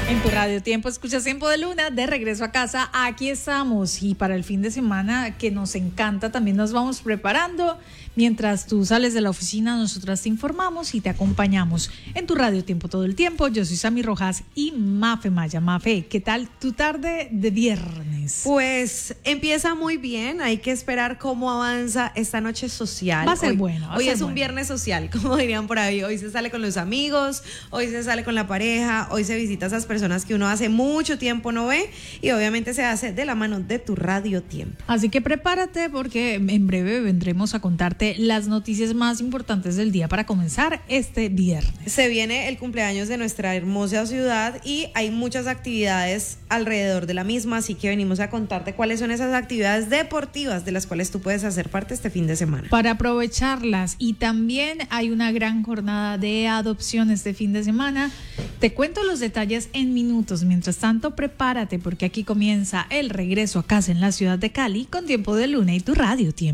En tu Radio Tiempo escuchas Tiempo de Luna, de regreso a casa, aquí estamos y para el fin de semana que nos encanta también nos vamos preparando. Mientras tú sales de la oficina, nosotras te informamos y te acompañamos en tu Radio Tiempo todo el tiempo. Yo soy Sami Rojas y Mafe Maya. Mafe, ¿qué tal tu tarde de viernes? Pues empieza muy bien, hay que esperar cómo avanza esta noche social. Va a ser bueno. Hoy es un viernes social, como dirían por ahí. Hoy se sale con los amigos, hoy se sale con la pareja, hoy se visita a esas personas que uno hace mucho tiempo no ve y obviamente se hace de la mano de tu Radio Tiempo. Así que prepárate porque en breve vendremos a contarte las noticias más importantes del día para comenzar este viernes. Se viene el cumpleaños de nuestra hermosa ciudad y hay muchas actividades alrededor de la misma, así que venimos a contarte cuáles son esas actividades deportivas de las cuales tú puedes hacer parte este fin de semana. Para aprovecharlas, y también hay una gran jornada de adopción este fin de semana. Te cuento los detalles en minutos. Mientras tanto, prepárate porque aquí comienza el regreso a casa en la ciudad de Cali con Tiempo de Luna y tu Radio Tiempo.